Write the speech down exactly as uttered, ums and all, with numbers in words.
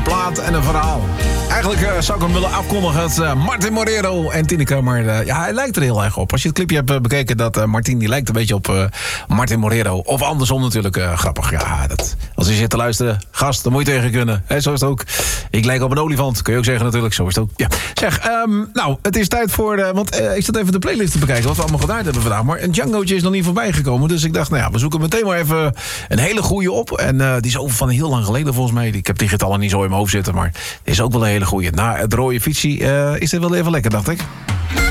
een plaat en een verhaal. Eigenlijk uh, zou ik hem willen afkondigen als uh, Martin Morero en Tineke. Maar uh, ja, hij lijkt er heel erg op. Als je het clipje hebt uh, bekeken, dat uh, Martin die lijkt een beetje op uh, Martin Morero. Of andersom natuurlijk, uh, grappig. Ja, dat, als je zit te luisteren, gast, dan moet je tegen kunnen. He, zo is het ook. Ik lijk op een olifant, kun je ook zeggen natuurlijk. Zo is het ook. Ja. Zeg, um, nou, het is tijd voor... Uh, want uh, ik zat even de playlist te bekijken, wat we allemaal gedaan hebben vandaag. Maar een Django'tje is nog niet voorbij gekomen. Dus ik dacht, nou ja, we zoeken meteen maar even een hele goede op. En uh, die is ook van heel lang geleden volgens mij. Ik heb die getallen niet zo in mijn hoofd zitten, maar die is ook wel een hele goede. Na het rode fietsie uh, is dit wel even lekker, dacht ik.